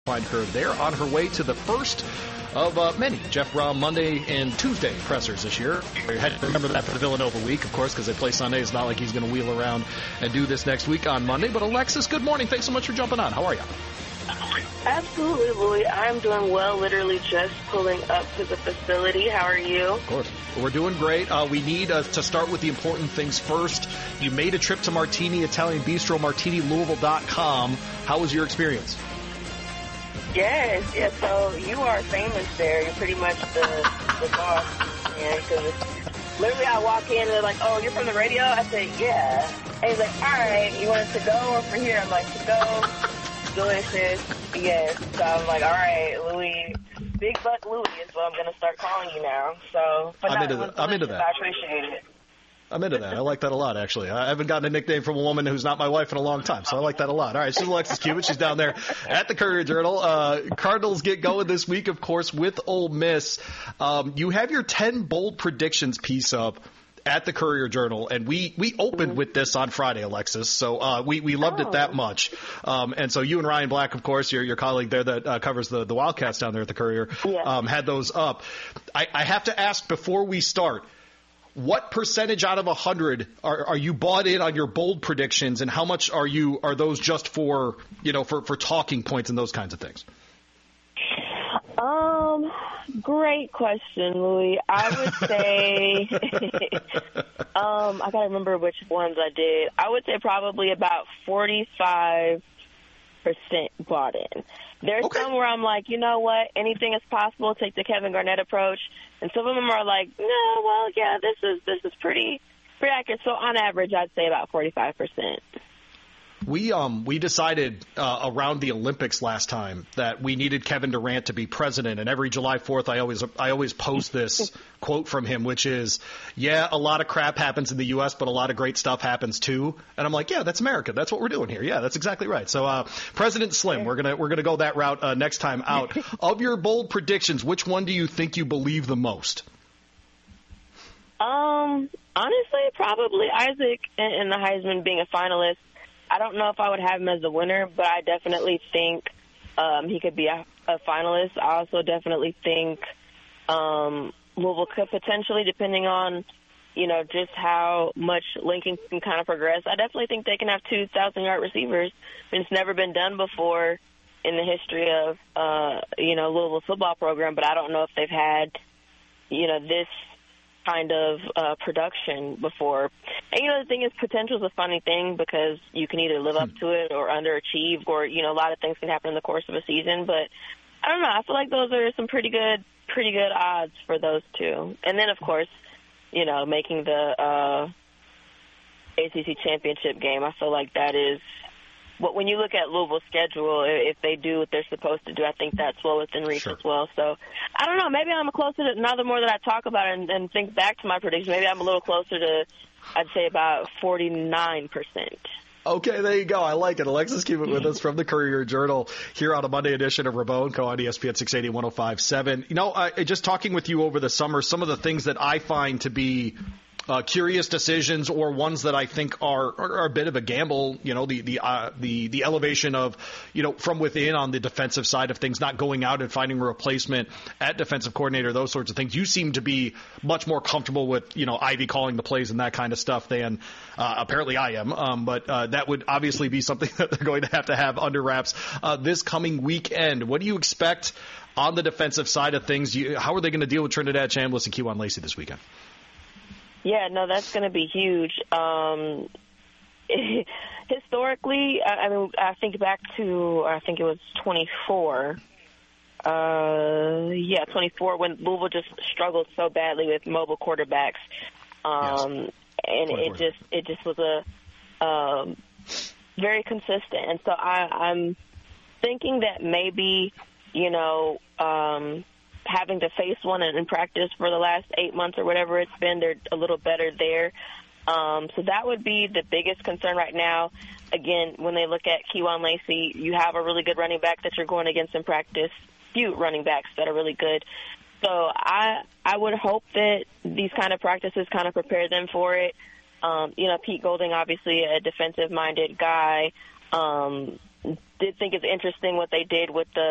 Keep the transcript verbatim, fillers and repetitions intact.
Find her there on her way to the first of uh, many Jeff Brown Monday and Tuesday pressers this year. You had to remember that for the Villanova week, of course, because they play Sunday. It's not like he's going to wheel around and do this next week on Monday. But Alexis, good morning. Thanks so much for jumping on. How are you? Absolutely, Louie. I'm doing well. Literally just pulling up to the facility. How are you? Of course. We're doing great. Uh, we need uh, to start with the important things first. You made a trip to Martini Italian Bistro, martini louisville dot com. How was your experience? Yes, yes. So you are famous there. You're pretty much the the boss, man. Because literally, I walk in and they're like, "Oh, you're from the radio?" I say, "Yeah." And he's like, "All right, you want it to go or for here?" I'm like, "To go." Delicious. Yes. So I'm like, all right, Louie, Big Butt Louie is what I'm going to start calling you now. So, but I'm, no, into, that. I'm into that. I appreciate it. I'm into that. I like that a lot, actually. I haven't gotten a nickname from a woman who's not my wife in a long time, so I like that a lot. All right, she's Alexis Cubitt. She's down there at the Courier-Journal. Uh, Cardinals get going this week, of course, with Ole Miss. Um, you have your ten bold predictions piece up at the Courier-Journal, and we, we opened with this on Friday, Alexis, so uh, we, we loved oh. it that much. Um, and so you and Ryan Black, of course, your your colleague there that uh, covers the, the Wildcats down there at the Courier, yeah. um, had those up. I, I have to ask before we start, what percentage out of one hundred are, are you bought in on your bold predictions, and how much are you are those just for, you know, for, for talking points and those kinds of things? Um, great question, Louie. I would say, um, I gotta remember which ones I did. I would say probably about forty-five percent bought in. There's okay. some where I'm like, you know what, anything is possible. Take the Kevin Garnett approach, and some of them are like, no, well, yeah, this is this is pretty pretty accurate. So on average, I'd say about forty-five percent. We um we decided uh, around the Olympics last time that we needed Kevin Durant to be president, and every July fourth I always I always post this quote from him, which is, yeah, a lot of crap happens in the U S, but a lot of great stuff happens too. And I'm like, yeah, that's America. That's what we're doing here. Yeah, that's exactly right. So uh, President Slim, we're gonna we're gonna go that route uh, next time out. Of your bold predictions, which one do you think you believe the most? Um, honestly, probably Isaac and the Heisman being a finalist. I don't know if I would have him as the winner, but I definitely think um, he could be a, a finalist. I also definitely think um, Louisville could potentially, depending on, you know, just how much Lincoln can kind of progress. I definitely think they can have two thousand-yard receivers. I mean, it's never been done before in the history of, uh, you know, Louisville's football program, but I don't know if they've had, you know, this kind of uh, production before. And, you know, the thing is, potential is a funny thing because you can either live up to it or underachieve, or, you know, a lot of things can happen in the course of a season. But I don't know. I feel like those are some pretty good, pretty good odds for those two. And then, of course, you know, making the uh, A C C championship game, I feel like that is, but when you look at Louisville's schedule, if they do what they're supposed to do, I think that's well within reach sure. as well. So, I don't know. Maybe I'm closer to, now the more that I talk about it and, and think back to my prediction, maybe I'm a little closer to, I'd say, about forty-nine percent. Okay, there you go. I like it. Alexis Cubitt with us from the Courier-Journal here on a Monday edition of Ramon, co on E S P N six eighty, one oh five point seven. You know, I, just talking with you over the summer, some of the things that I find to be Uh, curious decisions, or ones that I think are, are, are a bit of a gamble, you know, the the uh, the the elevation of, you know, from within on the defensive side of things, not going out and finding a replacement at defensive coordinator, those sorts of things. You seem to be much more comfortable with, you know, Ivy calling the plays and that kind of stuff than uh, apparently I am. Um, but uh, that would obviously be something that they're going to have to have under wraps uh, this coming weekend. What do you expect on the defensive side of things? You, how are they going to deal with Trinidad Chambliss and Kewan Lacey this weekend? Yeah, no, that's going to be huge. Um, historically, I, I mean, I think back to, I think it was twenty-four. Uh, yeah, twenty-four, when Louisville just struggled so badly with mobile quarterbacks. Um, yes. And it just, it just was a um, very consistent. And so I, I'm thinking that maybe, you know, um, having to face one in practice for the last eight months or whatever it's been, they're a little better there. Um, so that would be the biggest concern right now. Again, when they look at Kewan Lacey, you have a really good running back that you're going against in practice, few running backs that are really good. So I I would hope that these kind of practices kind of prepare them for it. Um, you know, Pete Golding, obviously a defensive-minded guy, um, did think it's interesting what they did with the